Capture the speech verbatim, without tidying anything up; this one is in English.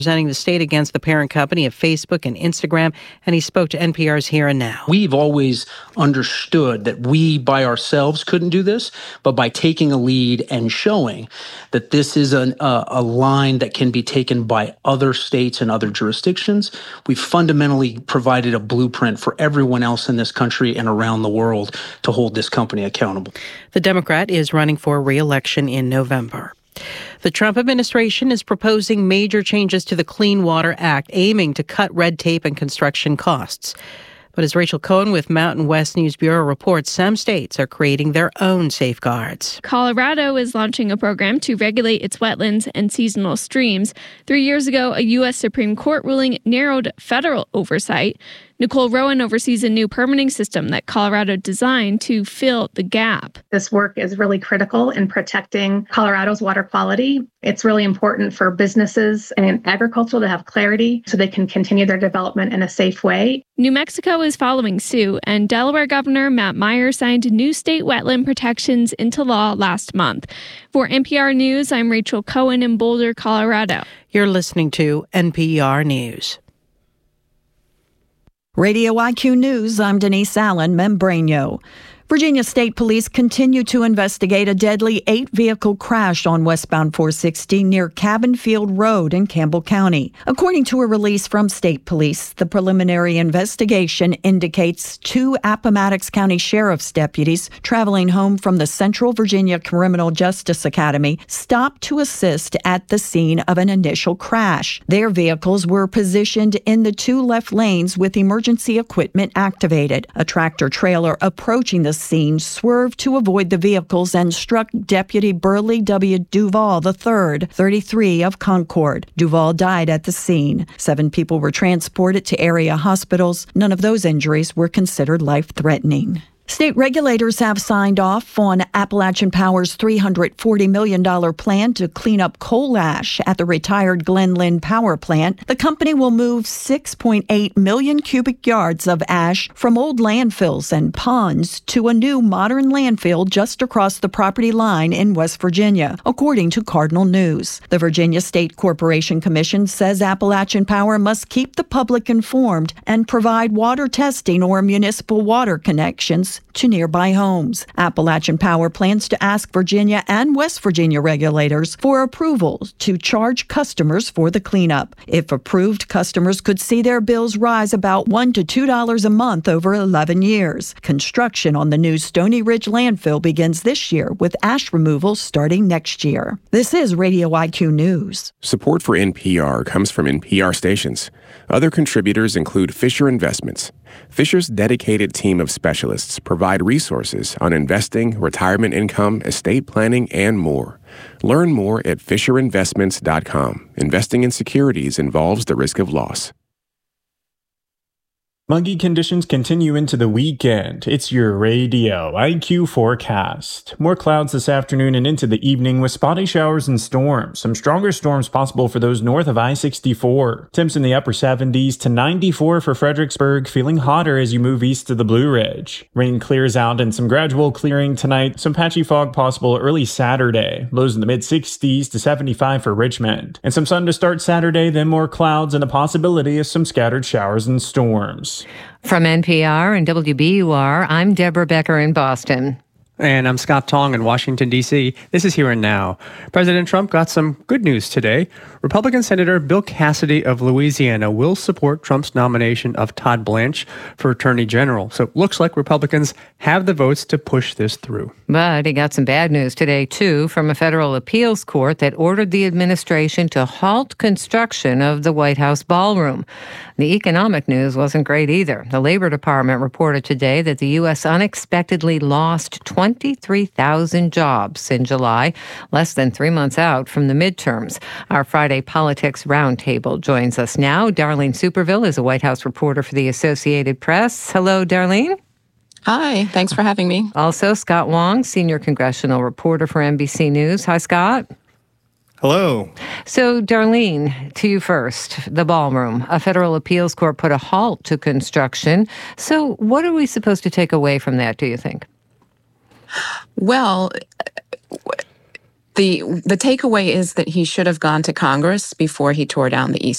representing the state against the parent company of Facebook and Instagram, and he spoke to N P R's Here and Now. We've always understood that we by ourselves couldn't do this, but by taking a lead and showing that this is an, uh, a line that can be taken by other states and other jurisdictions, we've fundamentally provided a blueprint for everyone else in this country and around the world to hold this company accountable. The Democrat is running for re-election in November. The Trump administration is proposing major changes to the Clean Water Act, aiming to cut red tape and construction costs. But as Rachel Cohen with Mountain West News Bureau reports, some states are creating their own safeguards. Colorado is launching a program to regulate its wetlands and seasonal streams. Three years ago, a U S Supreme Court ruling narrowed federal oversight. Nicole Rowan oversees a new permitting system that Colorado designed to fill the gap. This work is really critical in protecting Colorado's water quality. It's really important for businesses and agriculture to have clarity so they can continue their development in a safe way. New Mexico is following suit, and Delaware Governor Matt Meyer signed new state wetland protections into law last month. For N P R News, I'm Rachel Cohen in Boulder, Colorado. You're listening to N P R News. Radio I Q News, I'm Denise Allen, Membranio. Virginia State Police continue to investigate a deadly eight-vehicle crash on westbound four sixty near Cabin Field Road in Campbell County. According to a release from State Police, the preliminary investigation indicates two Appomattox County Sheriff's deputies traveling home from the Central Virginia Criminal Justice Academy stopped to assist at the scene of an initial crash. Their vehicles were positioned in the two left lanes with emergency equipment activated. A tractor-trailer approaching the scene swerved to avoid the vehicles and struck Deputy Burley W. Duvall the third, thirty-three, of Concord. Duvall died at the scene. Seven people were transported to area hospitals. None of those injuries were considered life-threatening. State regulators have signed off on Appalachian Power's three hundred forty million dollars plan to clean up coal ash at the retired Glen Lynn Power Plant. The company will move six point eight million cubic yards of ash from old landfills and ponds to a new modern landfill just across the property line in West Virginia, according to Cardinal News. The Virginia State Corporation Commission says Appalachian Power must keep the public informed and provide water testing or municipal water connections to nearby homes. Appalachian Power plans to ask Virginia and West Virginia regulators for approval to charge customers for the cleanup. If approved, customers could see their bills rise about one to two dollars a month over eleven years. Construction on the new Stony Ridge landfill begins this year, with ash removal starting next year. This is Radio I Q News. Support for N P R comes from N P R stations. Other contributors include Fisher Investments. Fisher's dedicated team of specialists provide resources on investing, retirement income, estate planning, and more. Learn more at fisher investments dot com. Investing in securities involves the risk of loss. Muggy conditions continue into the weekend. It's your Radio I Q forecast. More clouds this afternoon and into the evening with spotty showers and storms. Some stronger storms possible for those north of I sixty-four. Temps in the upper seventies to ninety-four for Fredericksburg, feeling hotter as you move east to the Blue Ridge. Rain clears out and some gradual clearing tonight. Some patchy fog possible early Saturday. Lows in the mid sixties to seventy-five for Richmond. And some sun to start Saturday, then more clouds and a possibility of some scattered showers and storms. From N P R and W B U R, I'm Deborah Becker in Boston. And I'm Scott Tong in Washington, D C This is Here and Now. President Trump got some good news today. Republican Senator Bill Cassidy of Louisiana will support Trump's nomination of Todd Blanche for Attorney General. So it looks like Republicans have the votes to push this through. But he got some bad news today, too, from a federal appeals court that ordered the administration to halt construction of the White House ballroom. The economic news wasn't great either. The Labor Department reported today that the U S unexpectedly lost twenty-three thousand jobs in July, less than three months out from the midterms. Our Friday Politics Roundtable joins us now. Darlene Superville is a White House reporter for the Associated Press. Hello, Darlene. Hi, thanks for having me. Also, Scott Wong, senior congressional reporter for N B C News. Hi, Scott. Hello. So, Darlene, to you first. The ballroom. A federal appeals court put a halt to construction. So what are we supposed to take away from that, do you think? Well, The the takeaway is that he should have gone to Congress before he tore down the East